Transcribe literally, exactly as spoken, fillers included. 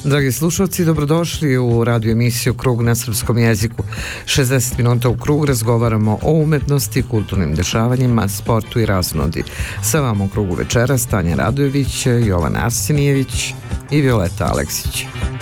Dragi slušalci, dobrodošli u radio emisiju Krug na srpskom jeziku. šezdeset minuta u krug razgovaramo o umetnosti, kulturnim dešavanjima, sportu i raznodi. Sa vama u krugu večeras Tanja Radojević, Jovan Arsenijević i Violeta Aleksić.